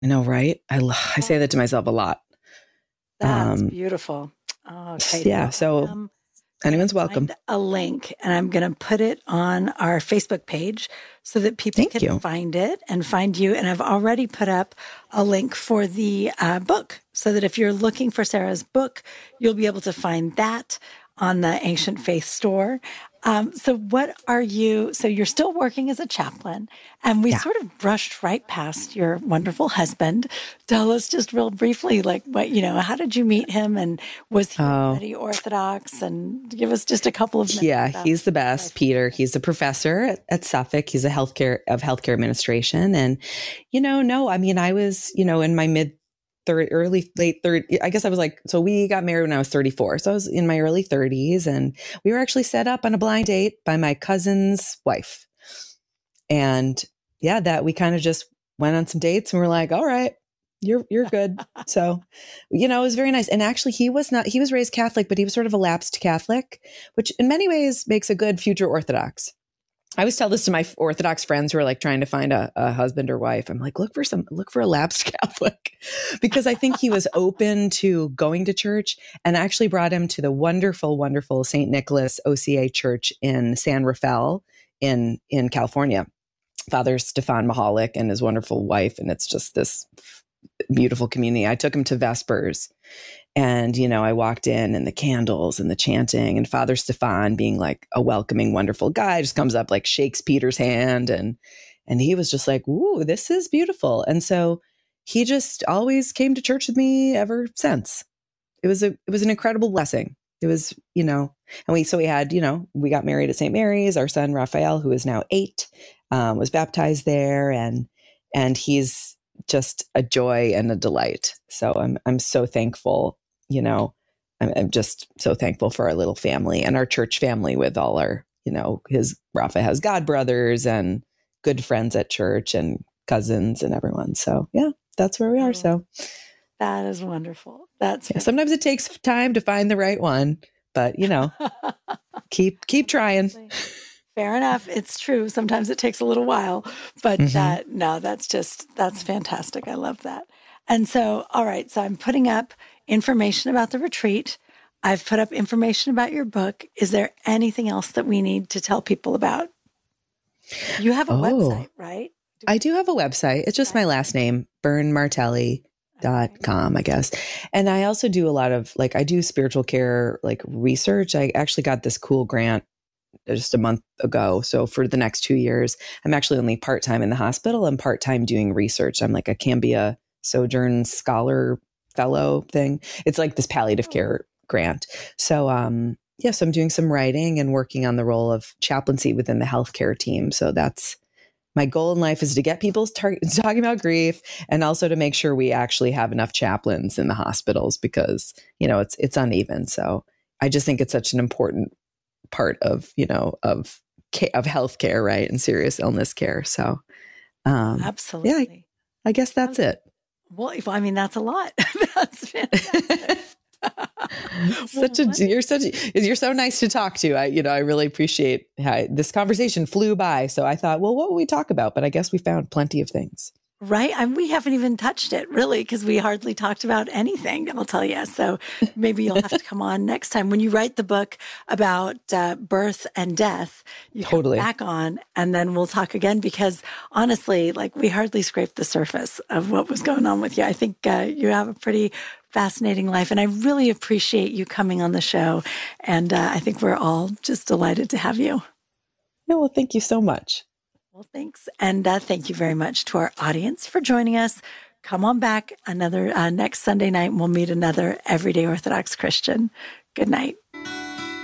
I know, right? I say that to myself a lot. That's beautiful. Okay. Yeah. Well, So anyone's welcome. find a link and I'm going to put it on our Facebook page so that people Thank can you. find it and find you. And I've already put up a link for the book so that if you're looking for Sarah's book, you'll be able to find that on the Ancient Faith store. So you're still working as a chaplain, and we sort of brushed right past your wonderful husband. Tell us just real briefly, like how did you meet him, and was he already Orthodox? And give us just a couple of minutes. Yeah, he's the best, Peter. He's a professor at Suffolk. He's a healthcare administration. And, I was, in my late 30s. I guess I was so we got married when I was 34. So I was in my early 30s, and we were actually set up on a blind date by my cousin's wife. And that we kind of just went on some dates and we're like, all right, you're good. So, it was very nice. And actually he was raised Catholic, but he was sort of a lapsed Catholic, which in many ways makes a good future Orthodox. I always tell this to my Orthodox friends who are trying to find a husband or wife. I'm like, look for a lapsed Catholic, because I think he was open to going to church, and actually brought him to the wonderful, wonderful St. Nicholas OCA Church in San Rafael in California. Father Stefan Mahalik and his wonderful wife. And it's just this beautiful community. I took him to Vespers, and, I walked in, and the candles and the chanting, and Father Stefan, being like a welcoming, wonderful guy, just comes up, shakes Peter's hand. And he was just like, ooh, this is beautiful. And so he just always came to church with me ever since. It was an incredible blessing. It was, and we got married at St. Mary's. Our son, Raphael, who is now 8, was baptized there, and he's just a joy and a delight. So I'm so thankful, I'm just so thankful for our little family and our church family with all our, Rafa has god brothers and good friends at church and cousins and everyone. So that's where we are. So that is wonderful. Sometimes it takes time to find the right one, but keep trying. Fair enough. It's true. Sometimes it takes a little while, but that's fantastic. I love that. And so, all right. So I'm putting up information about the retreat. I've put up information about your book. Is there anything else that we need to tell people about? You have a website, right? I do have a website. It's just my last name, bernmartelli.com, I guess. And I also do a lot of I do spiritual care, research. I actually got this cool grant just a month ago. So for the next 2 years, I'm actually only part-time in the hospital and part-time doing research. I'm like a Cambia Sojourn Scholar Fellow thing. It's like this palliative care grant. So, so I'm doing some writing and working on the role of chaplaincy within the healthcare team. So that's my goal in life, is to get people talking about grief, and also to make sure we actually have enough chaplains in the hospitals, because, it's uneven. So I just think it's such an important part of healthcare, right? And serious illness care. So, absolutely. I guess that's it. Well, that's a lot. That's fantastic. You're so nice to talk to. I really appreciate how this conversation flew by. So I thought, well, what will we talk about? But I guess we found plenty of things. Right. And we haven't even touched it, really, because we hardly talked about anything, I'll tell you. So maybe you'll have to come on next time when you write the book about birth and death. You come back on, and then we'll talk again, because honestly, we hardly scraped the surface of what was going on with you. I think you have a pretty fascinating life, and I really appreciate you coming on the show. And I think we're all just delighted to have you. Yeah, well, thank you so much. Well, thanks. And thank you very much to our audience for joining us. Come on back another next Sunday night, and we'll meet another Everyday Orthodox Christian. Good night.